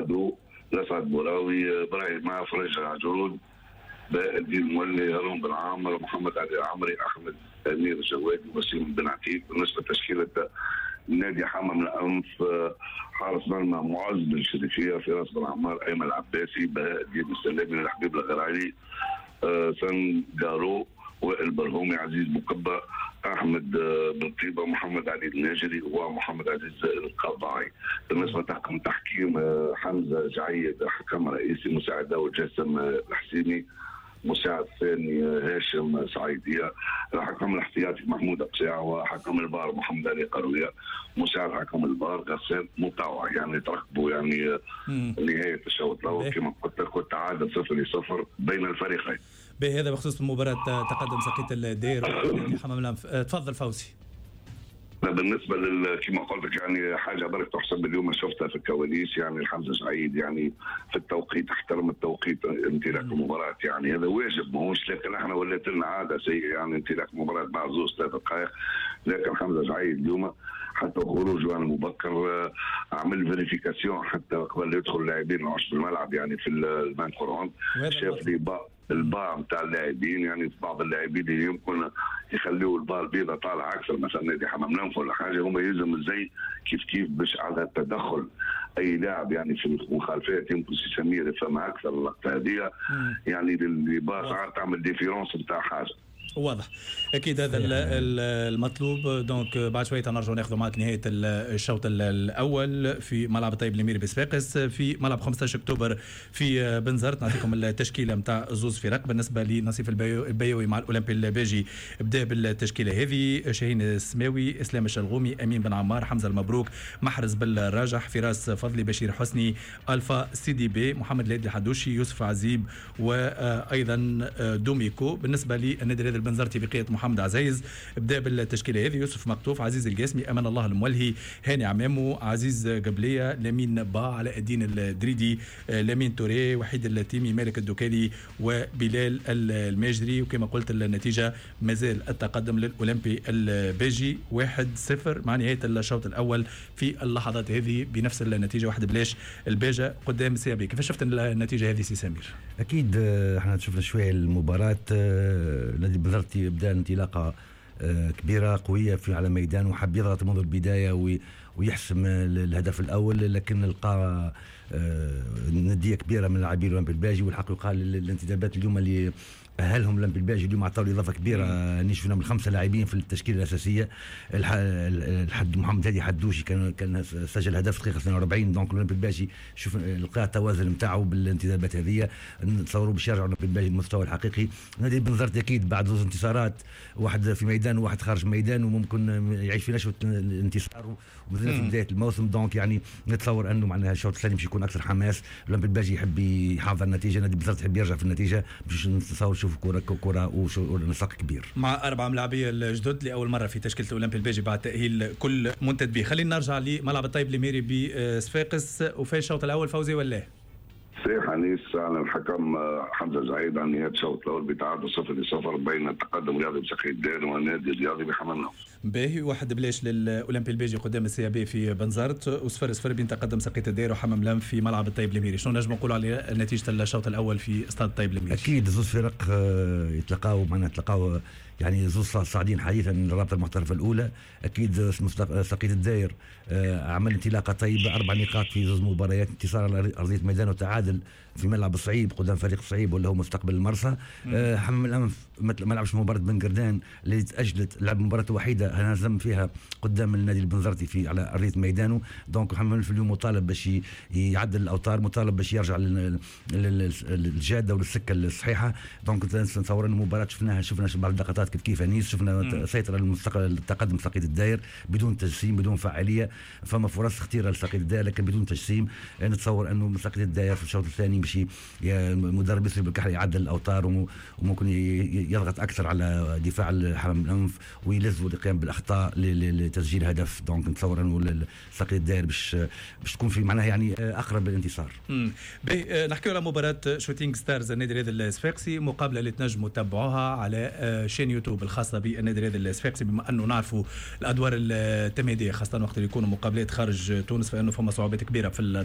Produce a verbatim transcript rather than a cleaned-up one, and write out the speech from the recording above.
بدو، الاسعد بوراوي، ابراهيم معفرج، عجرود، باء الدين مولي، هارون بن عامر، محمد علي العمري، احمد امير الجوادي، وسيم بن عتيق. بالنسبه لتشكيله نادي حمام الانف، حارس مرمى معز بن شريفيه، فراس بن عمار، ايمن العباسي، بهاء الدين السلامي، الحبيب الغرالي، آه سن جارو، وائل برهومي، عزيز مكبة، احمد بن طيبه، محمد علي الناجري، ومحمد عزيز القضاعي. بالنسبه لطاقم تحكيم، حمزه جعيد حكم رئيسي، مساعد داود جاسم الحسيني، مساعد ثاني هاشم سعيديه، الحكم الاحتياطي محمود قشاع، وحكم البار محمد علي قرويه، مساعد حكم البار غسان مطوع. يعني ترقبوا يعني نهايه الشوط الاول كما قلت لك، والتعادل صفر لصفر بين الفريقين. بهذا بخصوص مباراة تقدم سقيط الدير نادي حمام الأنف. تفضل فوزي. بالنسبة لل كما قلت لك يعني حاجة برك تحسب اليوم شفتها في الكواليس، يعني الحمزة سعيد يعني في التوقيت احترم التوقيت امتلاك المباراة، يعني هذا واجب ماهوش، لكن احنا ولات لنا عادة سيئة يعني امتلاك مباراة مع زوز ثلاث دقائق، لكن حمزة سعيد اليوم حتى خروجه يعني مبكر عمل فيريفيكاسيون حتى قبل يدخل اللاعبين العشر بالملعب، يعني في البان كورون شاف لي با الباع نتاع اللاعبين، يعني في بعض اللاعبين اللي يمكن يخليوا الباع البيضاء طالعه اكثر، مثلا نادي حمام الانف ولا حاجه، هم يلزم زي كيف كيف باش على التدخل اي لاعب يعني في المخالفات يمكن سمير يفهمها اكثر اللقطه هذه، يعني اللي باع ساعات تعمل ديفيرونس نتاع حاجه. واضح اكيد هذا المطلوب. دونك بعد شويه نرجع ناخذ معك نهايه الشوط الاول في ملعب الطيب الاميري بصفاقس، في ملعب خمسة عشر اكتوبر في بنزرت. نعطيكم التشكيله نتاع زوز فرق. بالنسبه لنصيف البيوي مع الاولمبي الباجي بدا بالتشكيله هذه: شاهين السماوي، اسلام الشلغومي، امين بن عمار، حمزه المبروك، محرز بالراجح، فراس فضلي، بشير حسني، الفا سيدي بي، محمد الهادي الحدوشي، يوسف عزيب، وايضا دوميكو. بالنسبه للنادي هذا البنزرتي بقياده محمد عزيز بدا بالتشكيله هذه: يوسف مقطوف، عزيز القاسمي، امان الله المولهي، هاني عمامو، عزيز قبليه، لامين با، علاء الدين الدريدي، لامين توري، وحيد اللاتيمي، مالك الدكالي، وبلال الماجري. وكما قلت النتيجه مازال التقدم للاولمبي الباجي واحد صفر مع نهايه الشوط الاول في اللحظات هذه بنفس النتيجه واحد بلاش الباجا قدام السي بي. كيف شفت النتيجه هذه سي سمير؟ اكيد احنا شفنا شويه المباراه، نادي بنزرتي بدا انطلاقه كبيره قويه في على ميدان وحب يضغط منذ البدايه ويحسم الهدف الاول، لكن لقى نديه كبيره من لاعبين الاولمبي الباجي. والحق يقال الانتدابات اليوم اللي اهلهم لم بالباجي اليوم عطاو اضافه كبيره. اني شفنا من خمسه لاعبين في التشكيله الاساسيه. الحد محمد هادي حدوشي كان كان سجل هدف دقيقه اثنين وأربعين. دونك الاولمبي الباجي شوف لقى التوازن نتاعو بالانتدابات هذه، نتصوروا باش يرجعوا الاولمبي الباجي المستوى الحقيقي. نادي بنزرت اكيد بعد زوج انتصارات، واحد في ميدان وواحد خارج ميدان، وممكن يعيش في نشوه الانتصار ومازلنا في بدايه الموسم. دونك يعني نتصور انه معناها الشوط الثاني باش يكون اكثر حماس. الاولمبي الباجي يحب يحافظ على النتيجه، نادي بنزرت يحب يرجع في النتيجه باش نتصور شوف كره كره ونسق كبير مع اربعه ملاعبيه الجدد لاول مره في تشكيله الاولمبي الباجي بعد تاهيل كل منتدبيه. خلينا نرجع لملعب الطيب الاميري بصفاقس. وفي الشوط الاول فوزي ولا صحيح انيس على الحكم حمزه زعيد عن نهايه الشوط الاول بتعادل صفر لصفر بين التقدم الرياضي بسقي الدير والنادي الرياضي بحمام الانف. باهي واحد بلاش للاولمبي الباجي قدام السي بي في بنزرت، وصفر صفر بين تقدم سقي الدير وحمام الانف في ملعب الطيب الاميري. شنو نجم نقولوا على نتيجه الشوط الاول في استاد الطيب الاميري؟ اكيد زوج فرق يتلقاو معنا تلقاو يعني زوج صاعدين حديثا للرابطه المحترفه الاولى. اكيد سقيط الداير عمل انطلاقه طيبه، اربع نقاط في زوج مباريات، انتصار على ارضيه ميدان وتعادل في ملعب الصعيب قدام فريق الصعيب ولا هو مستقبل المرسى. أه حمام الانف ما لعبش مباراه بن قردان اللي تاجلت، لعب مباراه وحيده هنزم فيها قدام النادي البنزرتي في على ارضيه ميدانه. دونك حمام الانف اليوم مطالب باش يعدل الاوتار، مطالب باش يرجع للجاده وللسكه الصحيحه. دونك نتصور ان المباراه شفناها شفنا بعض اللقطات كيف كيف انيس، شفنا سيطره التقدم سقيط الداير بدون تجسيم بدون فعاليه، فما فرص خطيره لسقيط الداير لكن بدون تجسيم. نتصور انه سقيط الداير في الشوط الثاني باش المدرب يسري بالكحل يعدل الاوتار وممكن يضغط اكثر على دفاع حمام الانف ويلزوا القيام بالاخطاء لتسجيل هدف. دونك نتصور انه سقيط الداير باش باش تكون في معناها يعني اقرب للانتصار. امم نحكيو على مباراه شوتينغ ستارز النادي هذا الصفاقسي، مقابله اللي تنجموا تتابعوها على شين يوتيوب الخاصه بالنادي هذا الصفاقسي، بما انه نعرفوا الادوار التمهيديه خاصه وقت اللي يكونوا مقابلات خارج تونس، فانه فما صعوبات كبيره في